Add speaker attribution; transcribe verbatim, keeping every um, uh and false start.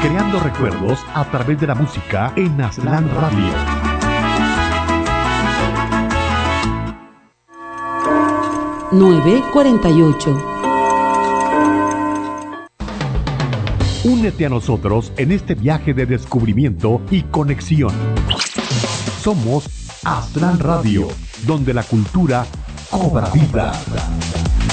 Speaker 1: creando recuerdos a través de la música en Aztlán Radio.
Speaker 2: nueve cuarenta y ocho.
Speaker 1: Únete a nosotros en este viaje de descubrimiento y conexión. Somos Aztlán Radio, donde la cultura cobra vida.